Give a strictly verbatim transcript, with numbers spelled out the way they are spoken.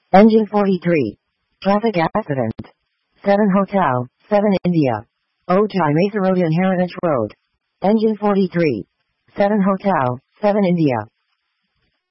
Engine forty-three. Traffic accident. seven Hotel, seven India. Ojai Mesa Road and Heritage Road. Engine forty-three. seven Hotel, seven India.